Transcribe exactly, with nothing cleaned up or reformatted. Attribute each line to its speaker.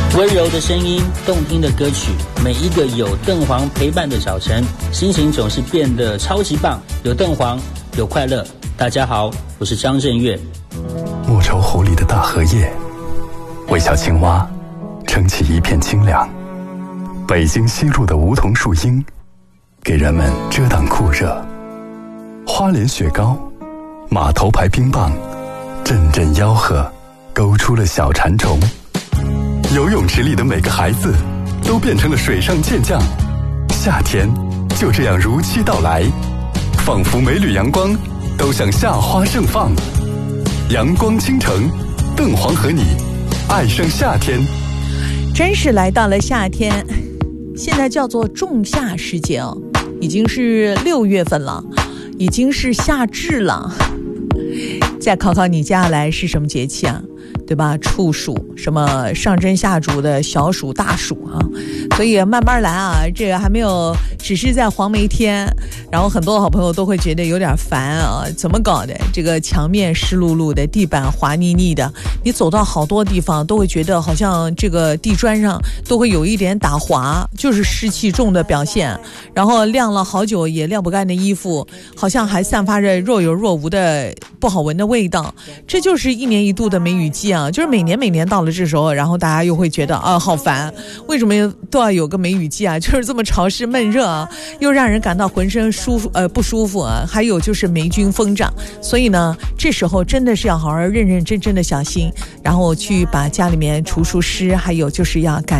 Speaker 1: 温柔的声音，动听的歌曲，每一个有邓黄陪伴的早晨，心情总是变得超级棒。有邓黄，有快乐。大家好，我是张震岳。
Speaker 2: 莫愁湖里的大荷叶，为小青蛙撑起一片清凉。北京西路的梧桐树荫，给人们遮挡酷热。花莲雪糕，码头牌冰棒，阵阵吆喝，勾出了小馋虫。游泳池里的每个孩子都变成了水上健将，夏天就这样如期到来，仿佛每缕阳光都向夏花盛放。阳光倾城，邓黄和你爱上夏天。
Speaker 3: 真是来到了夏天，现在叫做仲夏时节哦，已经是六月份了，已经是夏至了。再考考你接下来是什么节气啊？对吧？处暑，什么上蒸下煮的小暑大暑啊，所以慢慢来啊，这个还没有，只是在黄梅天，然后很多好朋友都会觉得有点烦啊，怎么搞的？这个墙面湿漉漉的，地板滑腻腻的，你走到好多地方都会觉得好像这个地砖上都会有一点打滑，就是湿气重的表现。然后晾了好久也晾不干的衣服，好像还散发着若有若无的不好闻的味道。这就是一年一度的梅雨季啊。就是每年每年到了这时候，然后大家又会觉得啊好烦，为什么都要有个梅雨季啊？就是这么潮湿闷热啊，又让人感到浑身舒服呃不舒服啊。还有就是霉菌疯长，所以呢，这时候真的是要好好认认真真的小心，然后去把家里面除除湿，还有就是要赶